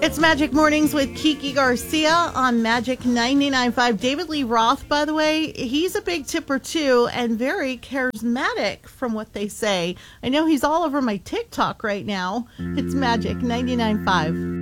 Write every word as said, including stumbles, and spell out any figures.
It's Magic Mornings with Kiki Garcia on Magic ninety-nine point five. David Lee Roth, by the way, he's a big tipper too and very charismatic from what they say. I know he's all over my TikTok right now. It's Magic ninety-nine point five.